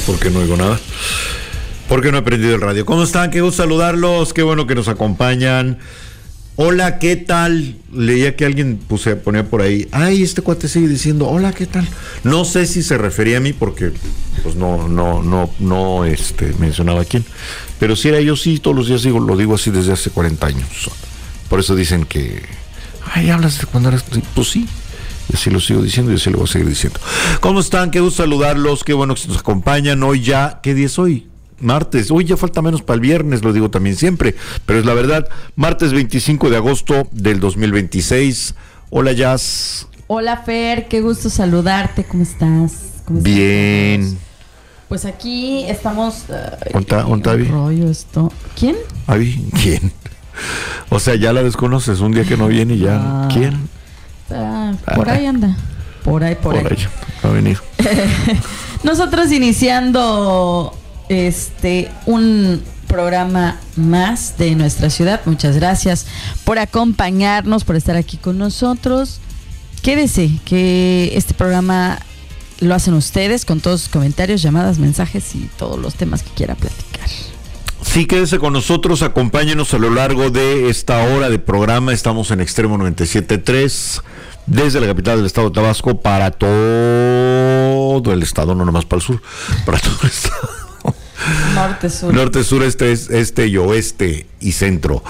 porque no oigo nada. Porque no he prendido el radio. ¿Cómo están? Qué gusto saludarlos. Qué bueno que nos acompañan. Hola, ¿qué tal? Leía que alguien ponía por ahí. Ay, este cuate sigue diciendo, hola, ¿qué tal? No sé si se refería a mí porque pues no mencionaba a quién. Pero si era yo, sí, todos los días lo digo así desde hace 40 años. Por eso dicen que, ay, hablas de cuando eras, pues sí. Y así lo sigo diciendo y así lo voy a seguir diciendo. ¿Cómo están? Qué gusto saludarlos. Qué bueno que nos acompañan. Hoy ya, ¿qué día es hoy? Martes, hoy ya falta menos para el viernes, lo digo también siempre, pero es la verdad, martes 25 de agosto del 2026. Hola, Jazz. Hola, Fer, qué gusto saludarte, ¿cómo estás? Bien. Pues aquí estamos... ¿Onta Avi? Rollo esto. ¿Quién? Avi, ¿quién? O sea, ya la desconoces, un día que no viene y ya. ¿Quién? Por ahí anda. Por ahí. Va a venir. Nosotros iniciando... un programa más de nuestra ciudad. Muchas gracias por acompañarnos, por estar aquí con nosotros. Quédese, que este programa lo hacen ustedes con todos sus comentarios, llamadas, mensajes y todos los temas que quiera platicar. Sí, quédese con nosotros, acompáñenos a lo largo de esta hora de programa. Estamos en Extremo 97.3, desde la capital del estado de Tabasco para todo el estado, no nomás para el sur, para todo el estado. Norte, sur, este y oeste y centro.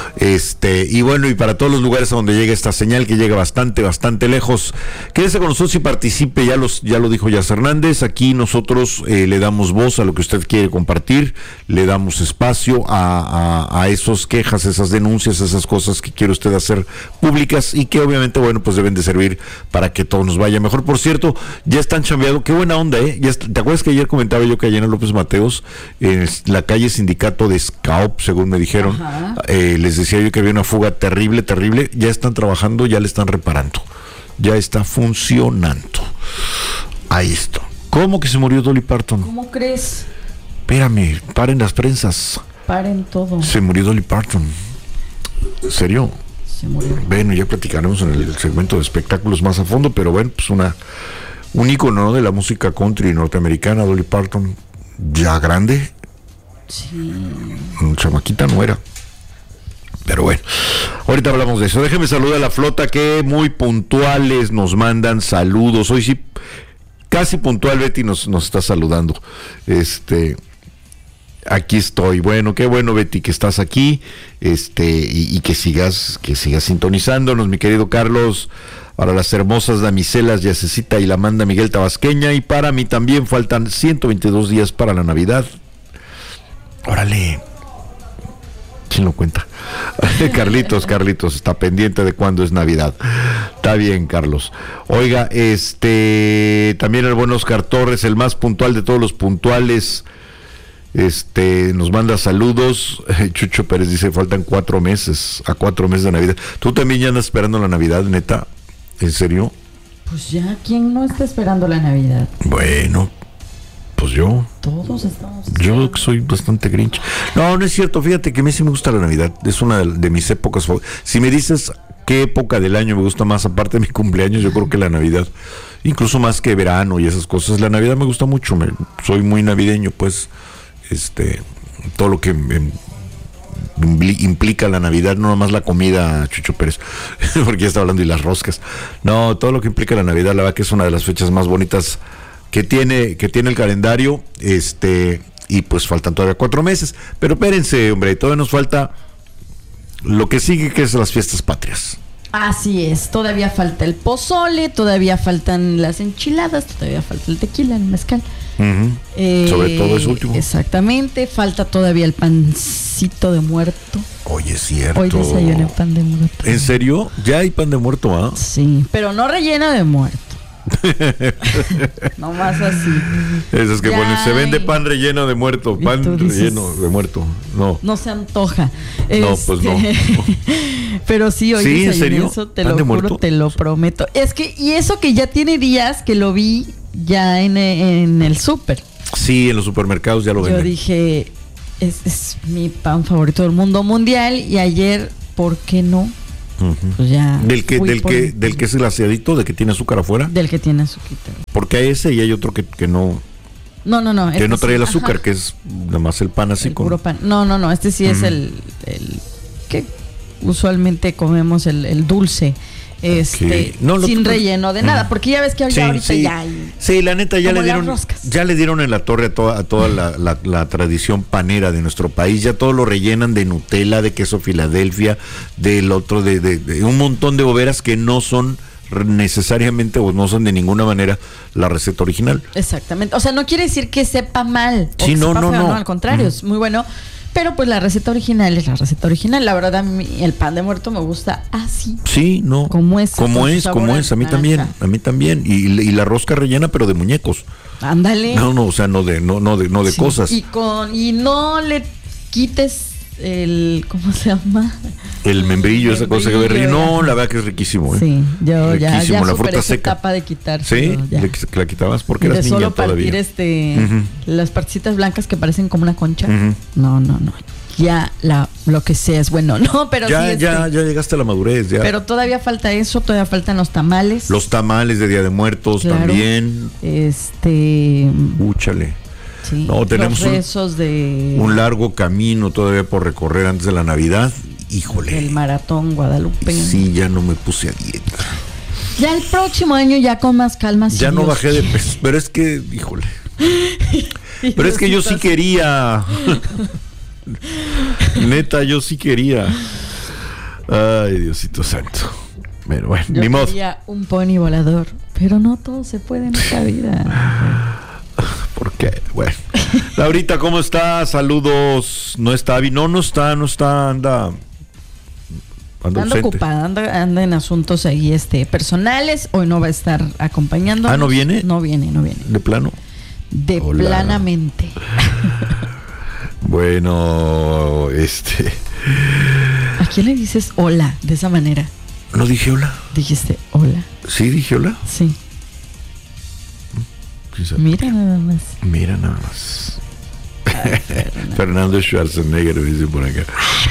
Y bueno, y para todos los lugares a donde llega esta señal, que llega bastante lejos. Quédese con nosotros y participe, ya lo dijo Yas Hernández. Aquí nosotros le damos voz a lo que usted quiere compartir, le damos espacio a esos quejas, esas denuncias, esas cosas que quiere usted hacer públicas y que obviamente, bueno, pues deben de servir para que todo nos vaya mejor. Por cierto, ya están chambeando, qué buena onda, ¿te acuerdas que ayer comentaba yo que allá en López Mateos, en la calle Sindicato de SCAOP, según me dijeron, les decía yo que había una fuga terrible, ya están trabajando, ya le están reparando, ya está funcionando. Ahí está. ¿Cómo que se murió Dolly Parton? ¿Cómo crees? Espérame, paren las prensas. Paren todo. Se murió Dolly Parton. ¿En serio? Se murió. Bueno, ya platicaremos en el segmento de espectáculos más a fondo, pero bueno, pues un ícono, ¿no?, de la música country norteamericana, Dolly Parton, ya grande. Sí. Chamaquita no era. Pero bueno, ahorita hablamos de eso. Déjeme saludar a la flota que muy puntuales nos mandan saludos. Hoy sí, casi puntual Betty nos está saludando. Aquí estoy. Bueno, qué bueno, Betty, que estás aquí. Y que sigas sintonizándonos, mi querido Carlos. Para las hermosas damiselas Yacecita y la Amanda Miguel Tabasqueña, y para mí también faltan 122 días para la Navidad. Órale, ¿quién lo cuenta? Carlitos está pendiente de cuándo es Navidad. Está bien, Carlos. Oiga, también el buen Oscar Torres, el más puntual de todos los puntuales, nos manda saludos. Chucho Pérez dice, faltan 4 meses, a 4 meses de Navidad. ¿Tú también ya andas esperando la Navidad, neta? ¿En serio? Pues ya, ¿quién no está esperando la Navidad? Bueno, pues yo. Todos estamos esperando. Yo soy bastante grinch. No es cierto, fíjate que a mí sí me gusta la Navidad. Es una de mis épocas. Si me dices qué época del año me gusta más, aparte de mi cumpleaños, yo creo que la Navidad. Incluso más que verano y esas cosas. La Navidad me gusta mucho. Soy muy navideño, pues. Todo lo que implica la Navidad, no nomás la comida, Chucho Pérez, porque ya está hablando, y las roscas. No, todo lo que implica la Navidad, la verdad que es una de las fechas más bonitas que tiene el calendario, y pues faltan todavía 4 meses, pero espérense, hombre, todavía nos falta lo que sigue, que es las fiestas patrias. Así es, todavía falta el pozole, todavía faltan las enchiladas, todavía falta el tequila, el mezcal. Sobre todo eso último. Exactamente, falta todavía el pancito de muerto. Oye, es cierto. Hoy desayuné pan de muerto. ¿En serio? ¿Ya hay pan de muerto, ah? Sí, pero no relleno de muerto. No más así. Eso es que bueno, se vende pan relleno de muerto, pan relleno de muerto. No se antoja. No, pues no. Pero sí, hoy ¿Sí? ¿En serio? Eso, te lo juro, te lo prometo. Es que, y eso que ya tiene días que lo vi ya en el súper. Sí, en los supermercados ya lo venden. Yo dije, es mi pan favorito del mundo mundial, y ayer, ¿por qué no? Uh-huh. Pues ya del que es glaseadito, de que tiene azúcar afuera. Del que tiene azúcar. Porque hay ese y hay otro que no. No. Que no trae el sí, azúcar, ajá. que es nada más el pan así El con... puro pan. No, este sí es el que usualmente comemos el dulce. Ok. No, sin relleno de nada, porque ya ves que Sí, ahorita sí. ya hay. Sí, la neta Como las roscas. ya le dieron en la torre a toda la tradición panera de nuestro país. Ya todo lo rellenan de Nutella, de queso Filadelfia, del otro, de un montón de boberas que no son necesariamente o no son de ninguna manera la receta original. Exactamente. O sea, no quiere decir que sepa mal. O Sí, que no, sepa no, feo, no. Al contrario, es muy bueno. Pero pues la receta original es la receta original. La verdad, a mí el pan de muerto me gusta así. Sí, no. Como es, con su sabor como es. A mí también, naranja. a mí también. Y la rosca rellena, pero de muñecos. Ándale. No, o sea, no de Sí. cosas. Y no le quites ¿cómo se llama? El membrillo, esa cosa que ve membrillo, no, ajá. la verdad que es riquísimo. Sí, yo ya Riquísimo, la superé fruta esa seca. etapa de quitar. ¿Sí? Ya. ¿La quitabas? Porque De eras niña solo todavía. partir Ujú. las partecitas blancas que parecen como una concha. Ujú. No. Ya lo que sea es bueno, ¿no? Pero Ya sí, llegaste a la madurez, ya. pero todavía falta eso, todavía faltan los tamales. Los tamales de Día de Muertos Claro. también. Úchale. Sí, No, tenemos los rezos de un largo camino todavía por recorrer antes de la Navidad. Híjole. el maratón Guadalupe. Sí, ya no me puse a dieta. Ya el próximo año ya con más calma. si Ya no Dios bajé de quiere. peso, pero es que, híjole. Pero es que yo sí quería. Neta, yo sí quería. Ay, Diosito santo. Pero bueno, Yo ni modo. quería un pony volador, pero no todo se puede en esta vida. ¿Por qué? Bueno. Laurita, ¿cómo está? Saludos. No está, no está, anda Anda ausente. ocupada, anda en asuntos ahí personales. Hoy no va a estar acompañando. ¿Ah, no viene? No viene. De plano. De Hola. planamente. Bueno, ¿A quién le dices hola de esa manera? ¿no dije hola? Dijiste hola. Sí, dije hola. Sí. ¿Quién sabe? Mira nada más. Mira nada más. Fernando Schwarzenegger me dice por acá.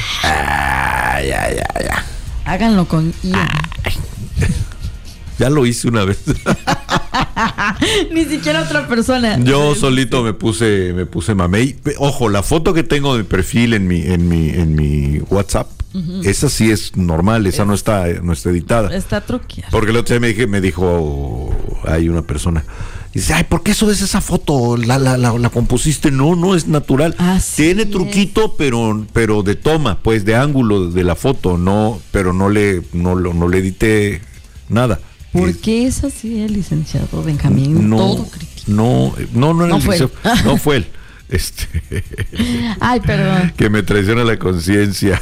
Ya. Háganlo con Ian. Ya lo hice una vez. Ni siquiera otra persona. Yo solito me puse mamey. Ojo, la foto que tengo de perfil en mi WhatsApp, esa sí es normal, esa no está editada. Está truqueada. Porque el otro día me dijo, hay una persona, dice, ay, ¿por qué subes esa foto? La compusiste. No es natural. Así Tiene es. truquito, pero de toma, pues de ángulo de la foto, pero no le edité nada. ¿Por qué es así el licenciado Benjamín? Todo crítico. No era No fue él. no fue él. Ay, perdón. Que me traiciona la conciencia.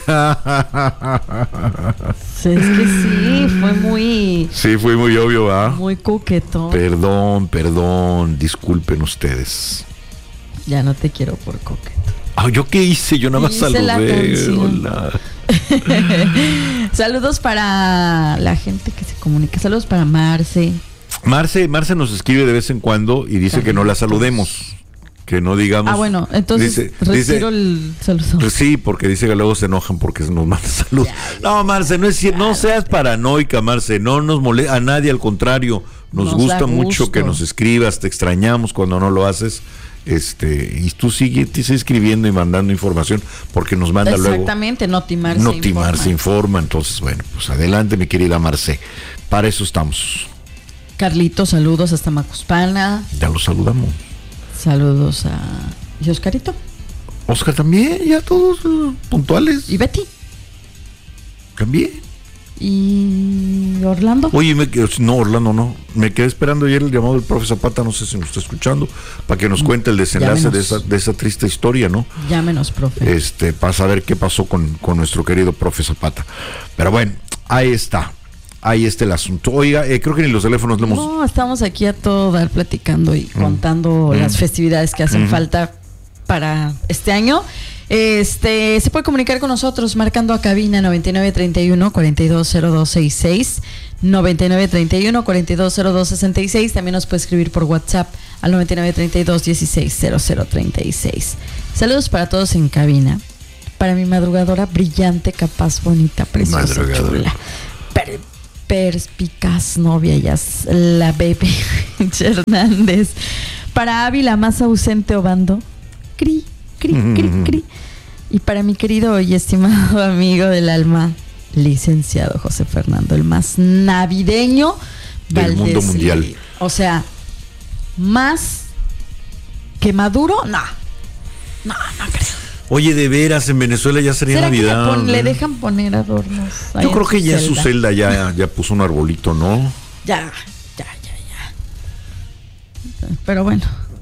Sí, es que sí, fue muy, Sí, fue muy obvio, ¿ah? muy coquetón. Perdón, disculpen ustedes. Ya no te quiero por coqueto. ¿Yo qué hice? Yo nada más Hice la saludé. canción. Hola. Saludos para la gente que se comunica. Saludos para Marce. Marce nos escribe de vez en cuando y dice que no la saludemos. Que no digamos. Bueno, entonces retiro el saludo. Pues sí, porque dice que luego se enojan porque nos mandan salud. No, Marce, no es cierto, no seas paranoica, Marce, no nos molesta a nadie, al contrario, nos Nos gusta da mucho gusto. que nos escribas, te extrañamos cuando no lo haces. Y tú sigue escribiendo y mandando información porque nos manda Exactamente, Notimar luego. se Notimar se informa, entonces bueno, pues adelante mi querida Marce, para eso estamos. Carlitos, saludos hasta Macuspana. Ya lo saludamos. Saludos a y Oscarito Oscar también, ya todos puntuales. y Betty También. y Orlando. Oye, Orlando no. Me quedé esperando ayer el llamado del profe Zapata, no sé si nos está escuchando, para que nos cuente el desenlace de esa triste historia, ¿no? Llámenos, profe. Para saber qué pasó con nuestro querido profe Zapata. Pero bueno, ahí está el asunto. Oiga, creo que ni los teléfonos lo hemos... No, estamos aquí a todo dar platicando y contando las festividades que hacen falta para este año. Se puede comunicar con nosotros marcando a cabina 9931-420266, 9931-420266. También nos puede escribir por WhatsApp al 9932-160036. Saludos para todos en cabina. Para mi madrugadora brillante, capaz, bonita, preciosa, chula. Perspicaz novia, la baby Hernández. Para Ávila, más ausente Obando. Cri, cri, cri, cri. Y para mi querido y estimado amigo del alma, licenciado José Fernando, el más navideño del mundo mundial. O sea, más que Maduro, no creo. Oye, de veras, en Venezuela ya sería Navidad. Que le dejan poner adornos? Yo creo que ya en su celda ya puso un arbolito, ¿no? Ya. Pero bueno.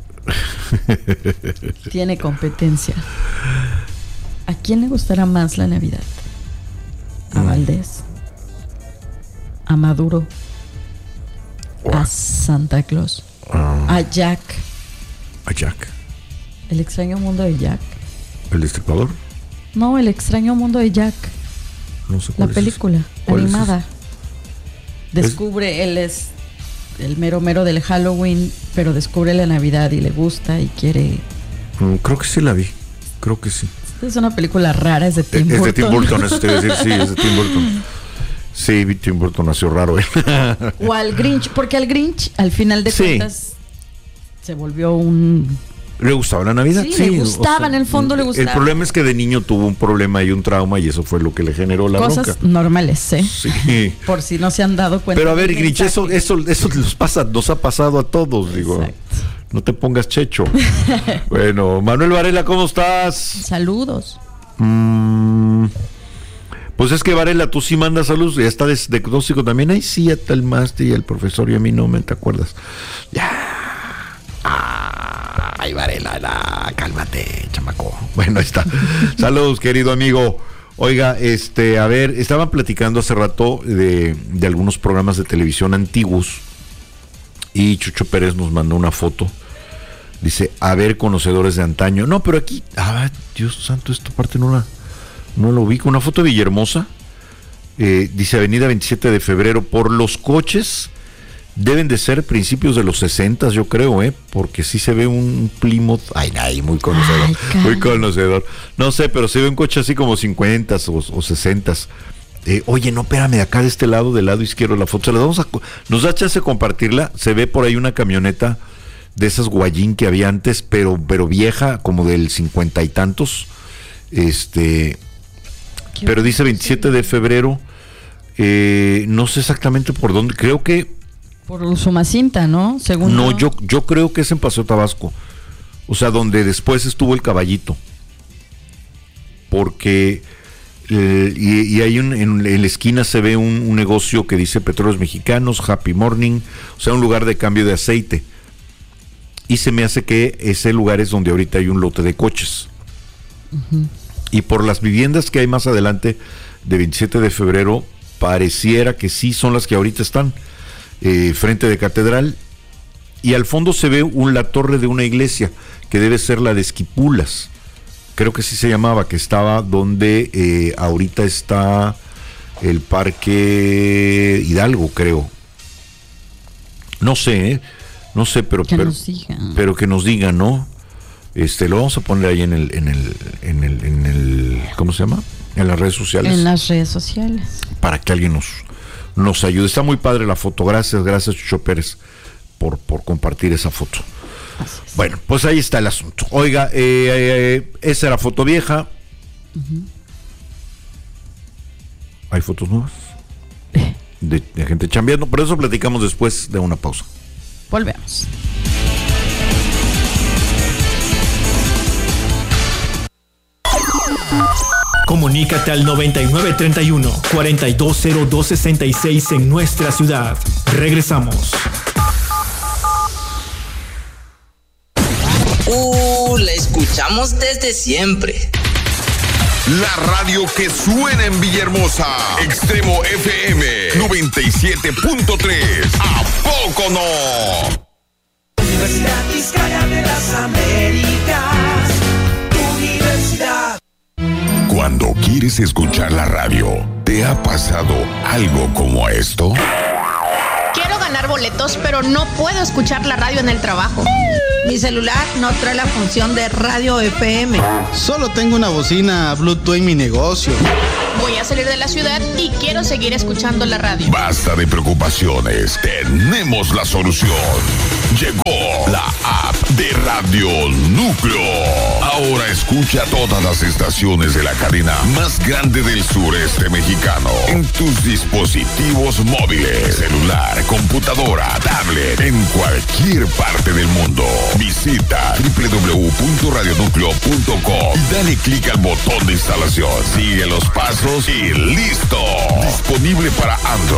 Tiene competencia. ¿A quién le gustará más la Navidad? ¿A Valdés? ¿A Maduro? ¿A Santa Claus? ¿A Jack? ¿A Jack? ¿El extraño mundo de Jack? ¿El Destripador? No, El extraño mundo de Jack. No sé cuál es. La película animada. Descubre, él es el mero del Halloween, pero descubre la Navidad y le gusta y quiere. Creo que sí la vi. Creo que sí. Es una película rara, es de Tim Burton. Es de Tim Burton, eso te iba a decir, sí, es de Tim Burton. Sí, Tim Burton nació raro, ¿eh? O al Grinch, porque al Grinch, al final de cuentas, se volvió un... ¿Le gustaba la Navidad? Sí, le gustaba, en el fondo le gustaba. El problema es que de niño tuvo un problema y un trauma y eso fue lo que le generó la cosas bronca. Normales, ¿eh? Sí. Por si no se han dado cuenta. Pero a ver, Grinch, eso nos ha pasado a todos, digo. Exacto. No te pongas checho. Bueno, Manuel Varela, ¿cómo estás? Saludos. Pues es que Varela, tú sí mandas saludos, ya está de tóxico también. Ay, sí, hasta el máster y el profesor y a mí no me te acuerdas. Ya. Ay, Varela, cálmate, chamaco. Bueno, ahí está. Saludos, querido amigo. Oiga, a ver, estaban platicando hace rato de algunos programas de televisión antiguos y Chucho Pérez nos mandó una foto. Dice, a ver, conocedores de antaño. No, pero aquí, Dios santo, esta parte no lo ubico. Una foto de Villahermosa. Dice Avenida 27 de Febrero. Por los coches, deben de ser principios de los 60, yo creo, porque sí se ve un Plymouth. Ay, muy conocedor. Muy conocedor. No sé, pero se ve un coche así como 50 o 60. Oye, no, espérame, de acá de este lado, del lado izquierdo, la foto. Nos da chance de compartirla. Se ve por ahí una camioneta de esas Guayín que había antes, pero vieja, como del 50 y tantos. Pero dice 27 de febrero. No sé exactamente por dónde. Creo que por Usumacinta, ¿no? Según no, yo creo que es en Paseo Tabasco. O sea, donde después estuvo el Caballito. Porque y ahí en la esquina se ve un negocio que dice Petróleos Mexicanos, Happy Morning, o sea, un lugar de cambio de aceite. Y se me hace que ese lugar es donde ahorita hay un lote de coches. Uh-huh. Y por las viviendas que hay más adelante de 27 de febrero, pareciera que sí son las que ahorita están frente de Catedral. Y al fondo se ve la torre de una iglesia, que debe ser la de Esquipulas. Creo que sí se llamaba, que estaba donde ahorita está el Parque Hidalgo, creo. No sé, pero que nos digan, ¿no? Lo vamos a poner ahí en el ¿cómo se llama? En las redes sociales. En las redes sociales. Para que alguien nos ayude. Está muy padre la foto. Gracias Chucho Pérez por compartir esa foto. Bueno, pues ahí está el asunto. Oiga, esa era foto vieja. Uh-huh. Hay fotos nuevas de gente chambeando. Por eso platicamos después de una pausa. Volvemos. Comunícate al 9931-420266 en nuestra ciudad. Regresamos. La escuchamos desde siempre. La radio que suena en Villahermosa. Extremo FM 97.3. ¿A poco no? Universidad Vizcaya de las Américas. Universidad. Cuando quieres escuchar la radio, ¿te ha pasado algo como esto? Quiero ganar boletos, pero no puedo escuchar la radio en el trabajo. Mi celular no trae la función de radio FM. Solo tengo una bocina Bluetooth en mi negocio. Voy a salir de la ciudad y quiero seguir escuchando la radio. Basta de preocupaciones. Tenemos la solución. Llegó la app de Radio Núcleo. Ahora escucha todas las estaciones de la cadena más grande del sureste mexicano en tus dispositivos móviles, celular, computadora, tablet, en cualquier parte del mundo. Visita www.radionúcleo.com y dale clic al botón de instalación. Sigue los pasos y listo. Disponible para Android.